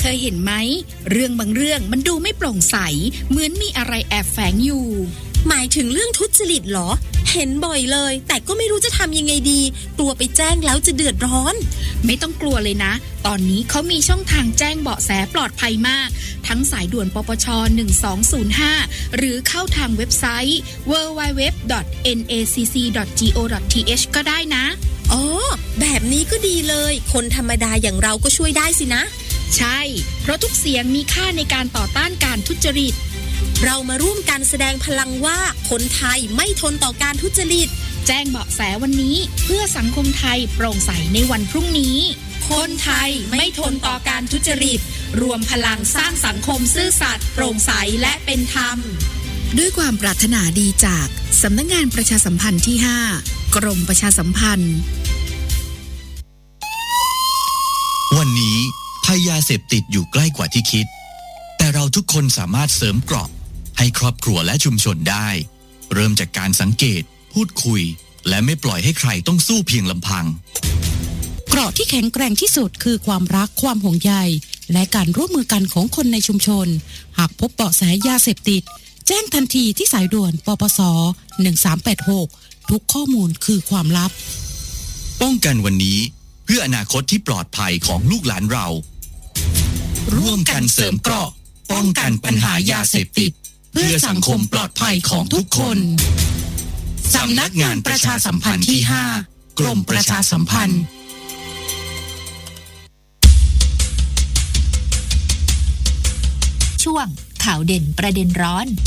เคยเห็นไหมเรื่องบางเรื่องมันดูไม่โปร่งใสเหมือนมีอะไรแอบแฝงอยู่หมายถึงเรื่องทุจริตเหรอเห็นบ่อยเลยแต่ก็ไม่รู้จะทำยังไงดีกลัวไปแจ้งแล้วจะเดือดร้อนไม่ต้องกลัวเลยนะตอนนี้เขามีช่องทางแจ้งเบาะแสปลอดภัยมากทั้งสายด่วนปปช1205หรือเข้าทางเว็บไซต์ www.nacc.go.th ก็ได้นะอ๋อแบบนี้ก็ดีเลยคนธรรมดาอย่างเราก็ช่วยได้สินะใช่เพราะทุกเสียงมีค่าในการต่อต้านการทุจริตเรามาร่วมกันแสดงพลังว่าคนไทยไม่ทนต่อการทุจริตแจ้งเบาะแสวันนี้เพื่อสังคมไทยโปร่งใสในวันพรุ่งนี้คนไทยไม่ทนต่อการทุจริตรวมพลังสร้างสังคมซื่อสัตย์โปร่งใสและเป็นธรรมด้วยความปรารถนาดีจากสำนักงานประชาสัมพันธ์ที่ 5 กรมประชาสัมพันธ์วันนี้ภัยยาเสพติดอยู่ใกล้กว่าที่คิดแต่เราทุกคนสามารถเสริมเกราะให้ครอบครัวและชุมชนได้เริ่มจากการสังเกตพูดคุยและไม่ปล่อยให้ใครต้องสู้เพียงลำพังเกราะที่แข็งแกร่งที่สุดคือความรักความห่วงใยและการร่วมมือกันของคนในชุมชนหากพบเบาะแสยาเสพติดแจ้งทันทีที่สายด่วนปปส1386ทุกข้อมูลคือความลับป้องกันวันนี้เพื่ออนาคตที่ปลอดภัยของลูกหลานเราร่วมกันเสริมเกราะป้องกันปัญหายาเสพติดเพื่อสังคมปลอดภัยของทุกคนสำนักงานประชาสัมพันธ์ที่ 5 กรมประชาสัมพันธ์ช่วงข่าวเด่นประเด็นร้อน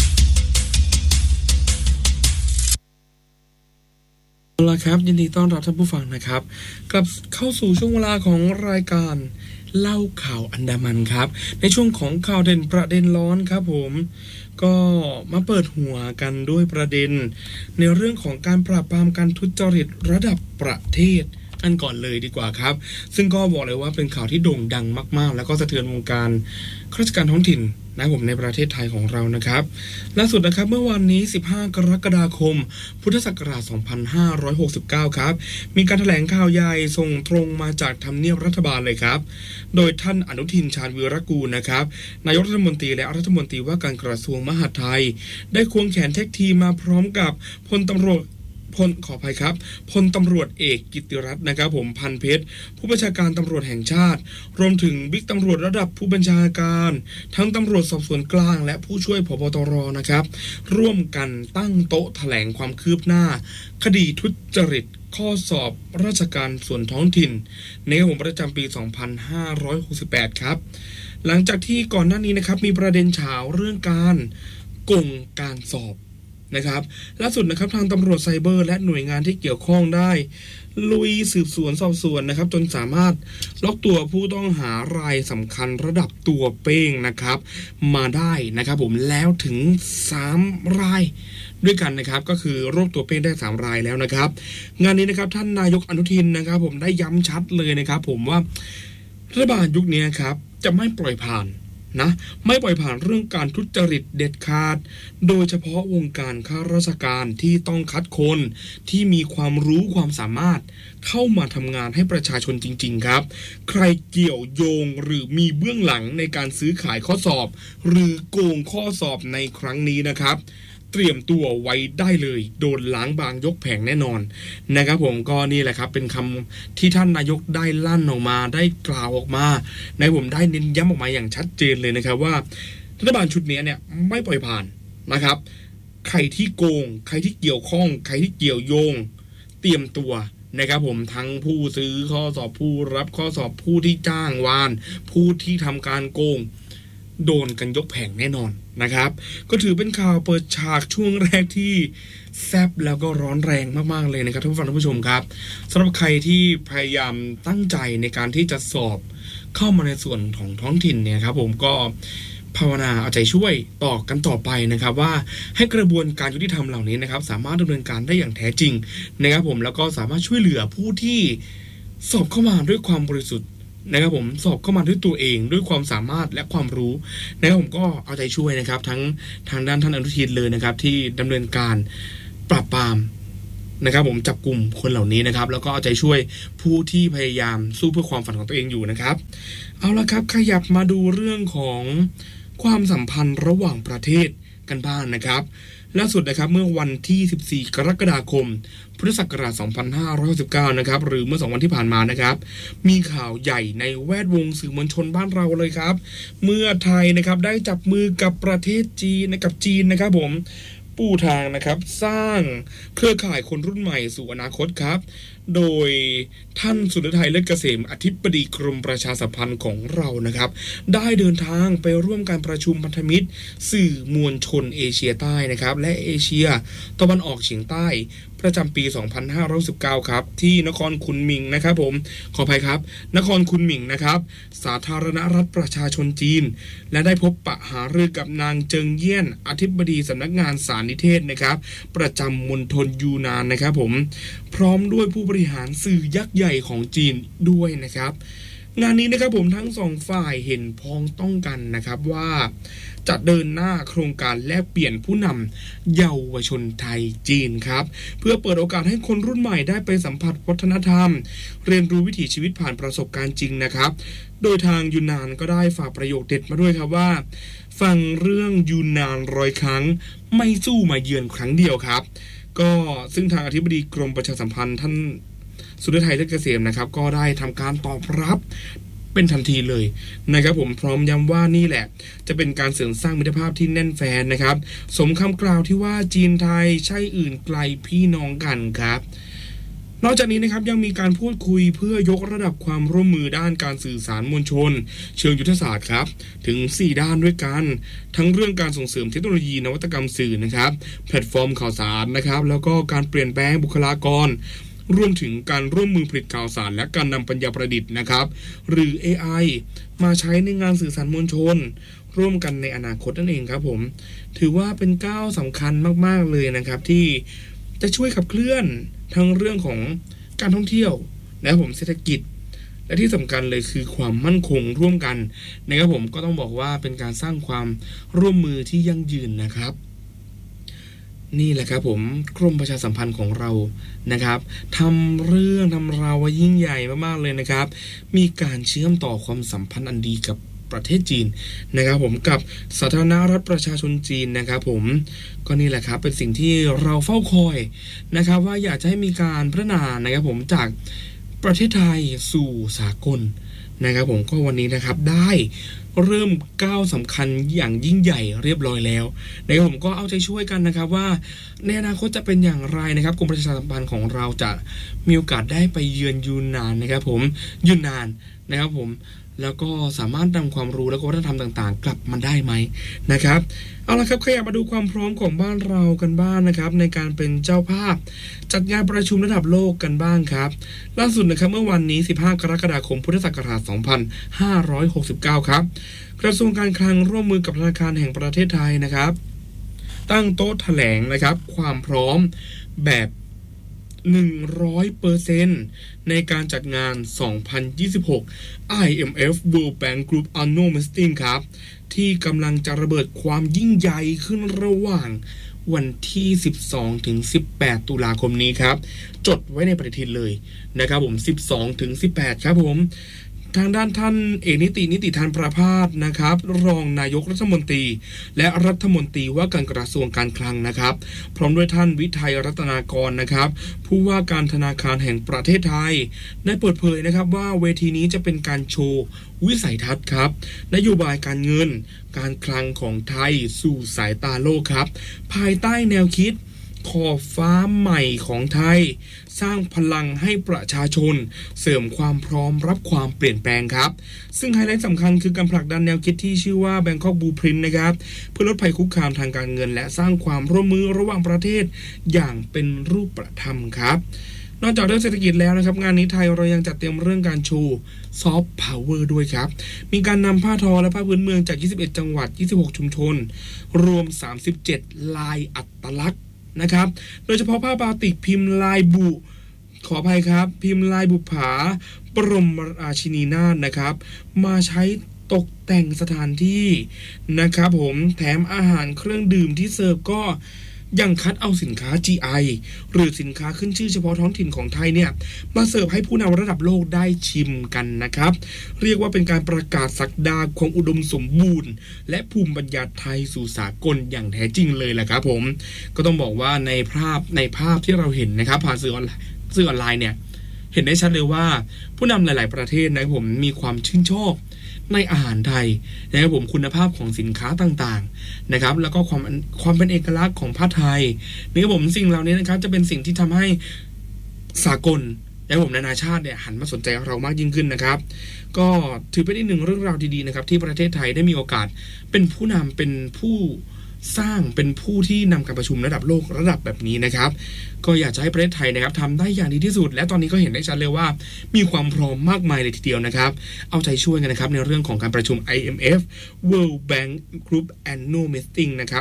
เอาล่ะครับยินดีต้อนรับท่านผู้ฟังนะครับกลับเข้าสู่ช่วงเวลาของรายการเล่าข่าวอันดามันครับในช่วงของข่าวเด่นประเด็นร้อนครับผมก็มาเปิดหัวกันด้วยประเด็นในเรื่องของการปราบปรามการทุจริตระดับประเทศอันก่อนเลยดีกว่าครับซึ่งก็บอกเลยว่าเป็นข่าวที่โด่งดังมากๆแล้วก็สะเทือนวงการข้าราชการท้องถิ่นนะผมในประเทศไทยของเรานะครับล่าสุดนะครับเมื่อวันนี้15กรกฎาคมพุทธศักราช2569ครับมีการแถลงข่าวใหญ่ส่งตรงมาจากทำเนียบรัฐบาลเลยครับโดยท่านอนุทินชาญวีรกูลนะครับนายกรัฐมนตรีและรัฐมนตรีว่าการกระทรวงมหาดไทยได้ควงแขนแท็กทีมมาพร้อมกับพลตำรวจพลตำรวจเอกกิตติรัตน์นะครับผมพันเพชรผู้บัญชาการตำรวจแห่งชาติรวมถึงบิ๊กตำรวจระดับผู้บัญชาการทั้งตำรวจสอบสวนกลางและผู้ช่วยผบ.ตร.นะครับร่วมกันตั้งโต๊ะแถลงความคืบหน้าคดีทุจริตข้อสอบราชการส่วนท้องถิ่นในผมประจำปี2568ครับหลังจากที่ก่อนหน้านี้นะครับมีประเด็นเฉาเรื่องการโกงการสอบนะครับล่าสุดนะครับทางตำรวจไซเบอร์และหน่วยงานที่เกี่ยวข้องได้ลุยสืบสวนสอบสวนนะครับจนสามารถล็อกตัวผู้ต้องหารายสำคัญระดับตัวเป้งนะครับมาได้นะครับผมแล้วถึง3รายด้วยกันนะครับก็คือรวบตัวเป้งได้3รายแล้วนะครับงานนี้นะครับท่านนายกอนุทินนะครับผมได้ย้ำชัดเลยนะครับผมว่ารัฐบาลยุคนี้ครับจะไม่ปล่อยผ่านนะไม่ปล่อยผ่านเรื่องการทุจริตเด็ดขาดโดยเฉพาะวงการข้าราชการที่ต้องคัดคนที่มีความรู้ความสามารถเข้ามาทำงานให้ประชาชนจริงๆครับใครเกี่ยวโยงหรือมีเบื้องหลังในการซื้อขายข้อสอบหรือโกงข้อสอบในครั้งนี้นะครับเตรียมตัวไว้ได้เลยโดนล้างบางยกแผงแน่นอนนะครับผมก็นี่แหละครับเป็นคำที่ท่านนายกได้ลั่นออกมาได้กล่าวออกมาในผมได้เน้นย้ำออกมาอย่างชัดเจนเลยนะครับว่ารัฐบาลชุดนี้เนี่ยไม่ปล่อยผ่านนะครับใครที่โกงใครที่เกี่ยวข้องใครที่เกี่ยวโยงเตรียมตัวนะครับผมทั้งผู้ซื้อข้อสอบผู้รับข้อสอบผู้ที่จ้างวานผู้ที่ทำการโกงโดนกันยกแผงแน่นอนนะครับก็ถือเป็นข่าวเปิดฉากช่วงแรกที่แซ่บแล้วก็ร้อนแรงมากๆเลยนะครับท่านผู้ชมครับสำหรับใครที่พยายามตั้งใจในการที่จะสอบเข้ามาในส่วนของท้องถิ่นเนี่ยครับผมก็ภาวนาเอาใจช่วยต่อกันต่อไปนะครับว่าให้กระบวนการยุติธรรมเหล่านี้นะครับสามารถดำเนินการได้อย่างแท้จริงนะครับผมแล้วก็สามารถช่วยเหลือผู้ที่สอบเข้ามาด้วยความบริสุทธิ์นะครับผมสอบเข้ามาด้วยตัวเองด้วยความสามารถและความรู้นะครับผมก็เอาใจช่วยนะครับทั้งทางด้านท่านอนุทินเลยนะครับที่ดำเนินการปราบปรามนะครับผมจับกลุ่มคนเหล่านี้นะครับแล้วก็เอาใจช่วยผู้ที่พยายามสู้เพื่อความฝันของตัวเองอยู่นะครับเอาละครับขยับมาดูเรื่องของความสัมพันธ์ระหว่างประเทศกันบ้างนะครับล่าสุดนะครับเมื่อวันที่14กรกฎาคมพุทธศักราช2569นะครับหรือเมื่อ2วันที่ผ่านมานะครับมีข่าวใหญ่ในแวดวงสื่อมวลชนบ้านเราเลยครับเมื่อไทยนะครับได้จับมือกับประเทศจีนนะครับผมปูทางนะครับสร้างเครือข่ายคนรุ่นใหม่สู่อนาคตครับโดยท่านสุรทัยเลิศเกษมอธิบดีกรมประชาสัมพันธ์ของเรานะครับได้เดินทางไปร่วมการประชุมพันธมิตรสื่อมวลชนเอเชียใต้นะครับและเอเชียตะวันออกเฉียงใต้ประจำปี2519ครับที่นครคุนหมิงนะครับผมขออภัยครับนครคุนหมิงนะครับสาธารณรัฐประชาชนจีนและได้พบปะหารือกับนางเจิงเยี่ยนอธิบดีสำนักงานสารนิเทศนะครับประจำมณฑลยูนานนะครับผมพร้อมด้วยผู้บริหารสื่อยักษ์ใหญ่ของจีนด้วยนะครับงานนี้นะครับผมทั้งสองฝ่ายเห็นพ้องต้องกันนะครับว่าจะเดินหน้าโครงการแลกเปลี่ยนผู้นำเยาวชนไทยจีนครับเพื่อเปิดโอกาสให้คนรุ่นใหม่ได้ไปสัมผัสวัฒนธรรมเรียนรู้วิถีชีวิตผ่านประสบการณ์จริงนะครับโดยทางยูนนานก็ได้ฝากประโยคเด็ดมาด้วยครับว่าฟังเรื่องยูนนาน100 ครั้งไม่สู้มาเยือนครั้งเดียวครับก็ซึ่งทางอธิบดีกรมประชาสัมพันธ์ท่านสุรทัยเลิศเกษมนะครับก็ได้ทำการตอบรับเป็นทันทีเลยนะครับผมพร้อมย้ำว่านี่แหละจะเป็นการเสริมสร้างมิตรภาพที่แน่นแฟ้นนะครับสมคำกล่าวที่ว่าจีนไทยใช่อื่นไกลพี่น้องกันครับนอกจากนี้นะครับยังมีการพูดคุยเพื่อยกระดับความร่วมมือด้านการสื่อสารมวลชนเชิงยุทธศาสตร์ครับถึง4ด้านด้วยกันทั้งเรื่องการส่งเสริมเทคโนโลยีนวัตกรรมสื่อนะครับแพลตฟอร์มข่าวสารนะครับแล้วก็การเปลี่ยนแปลงบุคลากรรวมถึงการร่วมมือผลิตข่าวสารและการนำปัญญาประดิษฐ์นะครับหรือ AI มาใช้ในงานสื่อสารมวลชนร่วมกันในอนาคตนั่นเองครับผมถือว่าเป็นก้าวสำคัญมากๆเลยนะครับที่จะช่วยขับเคลื่อนทั้งเรื่องของการท่องเที่ยวและผมเศรษฐกิจและที่สำคัญเลยคือความมั่นคงร่วมกันนะครับผมก็ต้องบอกว่าเป็นการสร้างความร่วมมือที่ยั่งยืนนะครับนี่แหละครับผมกรมประชาสัมพันธ์ของเรานะครับทำเรื่องทำราวยิ่งใหญ่มากๆเลยนะครับมีการเชื่อมต่อความสัมพันธ์อันดีกับประเทศจีนนะครับผมกับสาธารณรัฐประชาชนจีนนะครับผมก็นี่แหละครับเป็นสิ่งที่เราเฝ้าคอยนะครับว่าอยากจะให้มีการพัฒนานะครับผมจากประเทศไทยสู่สากลนะครับผมก็วันนี้นะครับได้เริ่มก้าวสำคัญอย่างยิ่งใหญ่เรียบร้อยแล้วนะครับผมก็เอาใจช่วยกันนะครับว่าในอนาคตจะเป็นอย่างไรนะครับกรมประชาสัมพันธ์ของเราจะมีโอกาสได้ไปเยือนยูนนานนะครับผมยูนนานนะครับผมแล้วก็สามารถนำความรู้และวัฒนธรรมต่างๆกลับมาได้ไหมนะครับเอาละครับขยับมาดูความพร้อมของบ้านเรากันบ้างนะครับในการเป็นเจ้าภาพจัดงานประชุมระดับโลกกันบ้างครับล่าสุดนะครับเมื่อวันนี้15กรกฎาคมพุทธศักราช2569ครับกระทรวงการคลังร่วมมือกับธนาคารแห่งประเทศไทยนะครับตั้งโต๊ะแถลงนะครับความพร้อมแบบ100% ในการจัดงาน 2026 IMF World Bank Group Annual Meeting ครับที่กำลังจะระเบิดความยิ่งใหญ่ขึ้นระหว่างวันที่12ถึง18ตุลาคมนี้ครับจดไว้ในปฏิทินเลยนะครับผม12ถึง18ครับผมทางด้านท่านเอกนิติธานประภาสนะครับรองนายกรัฐมนตรีและรัฐมนตรีว่าการกระทรวงการคลังนะครับพร้อมด้วยท่านวิทัยรัตนากรนะครับผู้ว่าการธนาคารแห่งประเทศไทยได้เปิดเผยนะครับว่าเวทีนี้จะเป็นการโชว์วิสัยทัศน์ครับนโยบายการเงินการคลังของไทยสู่สายตาโลกครับภายใต้แนวคิดขอบฟ้าใหม่ของไทยสร้างพลังให้ประชาชนเสริมความพร้อมรับความเปลี่ยนแปลงครับซึ่งไฮไลท์สำคัญคือการผลักดันแนวคิดที่ชื่อว่า Bangkok Blueprint นะครับเพื่อลดภัยคุกคามทางการเงินและสร้างความร่วมมือระหว่างประเทศอย่างเป็นรูปธรรมครับนอกจากเรื่องเศรษฐกิจแล้วนะครับงานนี้ไทยเรายังจัดเตรียมเรื่องการโชว์ซอฟต์พาวเวอร์ด้วยครับมีการนำผ้าทอและผ้าพื้นเมืองจาก21จังหวัด26ชุมชนรวม37ลายอัตลักษณ์นะครับโดยเฉพาะผ้าบาติกพิมพ์ลายบุขออภัยครับพิมพ์ลายบุปผาบรมราชินีนาถนะครับมาใช้ตกแต่งสถานที่นะครับผมแถมอาหารเครื่องดื่มที่เสิร์ฟก็ยังคัดเอาสินค้า GI หรือสินค้าขึ้นชื่อเฉพาะท้องถิ่นของไทยเนี่ยมาเสิร์ฟให้ผู้นำระดับโลกได้ชิมกันนะครับเรียกว่าเป็นการประกาศศักดาความอุดมสมบูรณ์และภูมิปัญญาไทยสู่สากลอย่างแท้จริงเลยแหละครับผมก็ต้องบอกว่าในภาพที่เราเห็นนะครับผ่านสื่อออนไลน์เนี่ยเห็นได้ชัดเลยว่าผู้นำหลายๆประเทศนะครับผมมีความชื่นชอบในอาหารไทยนะครับผมคุณภาพของสินค้าต่างๆนะครับแล้วก็ความเป็นเอกลักษณ์ของผ้าไทยนะครับผมสิ่งเหล่านี้นะครับจะเป็นสิ่งที่ทำให้สากลนะครับผมนานาชาติเนี่ยหันมาสนใจเรามากยิ่งขึ้นนะครับก็ถือเป็นอีกหนึ่งเรื่องราวดีๆนะครับที่ประเทศไทยได้มีโอกาสเป็นผู้นำเป็นผู้สร้างเป็นผู้ที่นำการประชุมระดับโลกระดับแบบนี้นะครับก็อยากจะให้ประเทศไทยนะครับทำได้อย่างดีที่สุดและตอนนี้ก็เห็นได้ชัดเลยว่ามีความพร้อมมากมายเลยทีเดียวนะครับเอาใจช่วยกันนะครับในเรื่องของการประชุม IMF World Bank Group Annual Meeting นะครับ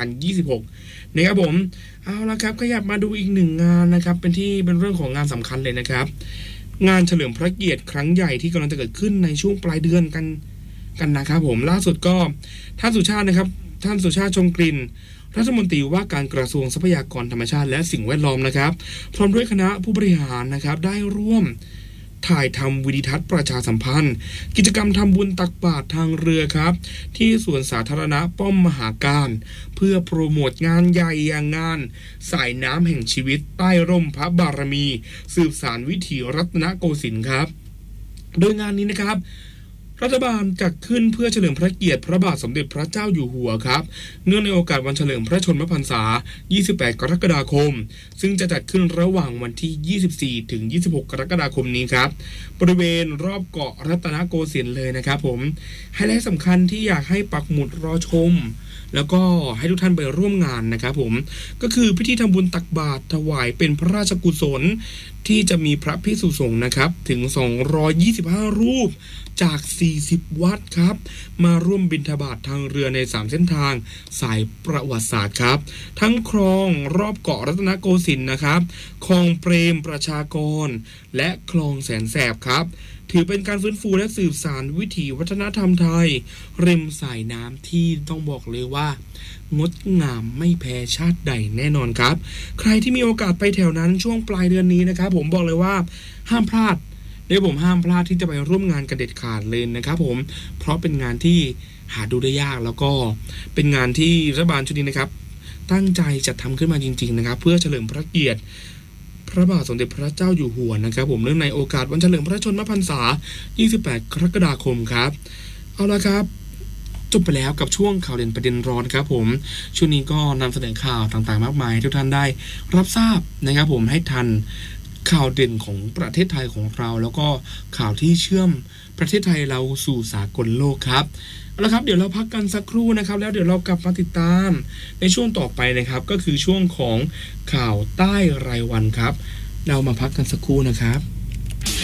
2026นะครับผมเอาละครับขยับมาดูอีกหนึ่งงานนะครับเป็นเรื่องของงานสำคัญเลยนะครับงานเฉลิมพระเกียรติครั้งใหญ่ที่กำลังจะเกิดขึ้นในช่วงปลายเดือนกันนะครับผมล่าสุดก็ท่านสุชาติชมกลิ่นรัฐมนตรีว่าการกระทรวงทรัพยากรธรรมชาติและสิ่งแวดล้อมนะครับพร้อมด้วยคณะผู้บริหารนะครับได้ร่วมถ่ายทำวิดีทัศน์ประชาสัมพันธ์กิจกรรมทำบุญตักบาตรทางเรือครับที่สวนสาธารณะป้อมมหาการเพื่อโปรโมทงานใหญ่อย่างงานสายน้ำแห่งชีวิตใต้ร่มพระบารมีสืบสานวิถีรัตนโกสินทร์ครับโดยงานนี้นะครับรัฐบาลจัดขึ้นเพื่อเฉลิมพระเกียรติพระบาทสมเด็จพระเจ้าอยู่หัวครับเนื่องในโอกาสวันเฉลิมพระชนมพรรษา 28 กรกฎาคมซึ่งจะจัดขึ้นระหว่างวันที่ 24 ถึง 26 กรกฎาคมนี้ครับบริเวณรอบเกาะรัตนโกสินทร์เลยนะครับผมไฮไลท์สำคัญที่อยากให้ปักหมุดรอชมแล้วก็ให้ทุกท่านไปร่วมงานนะครับผมก็คือพิธีทำบุญตักบาตรถวายเป็นพระราชกุศลที่จะมีพระภิกษุสงฆ์นะครับถึง225รูปจาก40วัดครับมาร่วมบิณฑบาตทางเรือใน3เส้นทางสายประวัติศาสตร์ครับทั้งคลองรอบเกาะรัตนโกสินทร์นะครับคลองเปรมประชากรและคลองแสนแสบครับถือเป็นการฟื้นฟูและสืบสานวิถีวัฒนธรรมไทยริมสายน้ำที่ต้องบอกเลยว่างดงามไม่แพ้ชาติใดแน่นอนครับใครที่มีโอกาสไปแถวนั้นช่วงปลายเดือนนี้นะครับผมบอกเลยว่าห้ามพลาดผมห้ามพลาดที่จะไปร่วมงานกันเด็ดขาดเลยนะครับผมเพราะเป็นงานที่หาดูได้ยากแล้วก็เป็นงานที่รัฐบาลชุดนี้นะครับตั้งใจจัดทำขึ้นมาจริงๆนะครับเพื่อเฉลิมพระเกียรติพระบาทสมเด็จพระเจ้าอยู่หัวนะครับผมเนื่องในโอกาสวันเฉลิมพระชนมพรรษา 28 กรกฎาคมครับเอาละครับจบไปแล้วกับช่วงข่าวเด่นประเด็นร้อนครับผมช่วงนี้ก็นำเสนอข่าวต่างๆมากมายให้ทุกท่านได้รับทราบนะครับผมให้ทันข่าวเด่นของประเทศไทยของเราแล้วก็ข่าวที่เชื่อมประเทศไทยเราสู่สากลโลกครับเอาละครับเดี๋ยวเราพักกันสักครู่นะครับแล้วเดี๋ยวเรากลับมาติดตามในช่วงต่อไปนะครับก็คือช่วงของข่าวใต้รายวันครับเรามาพักกันสักครู่นะครับ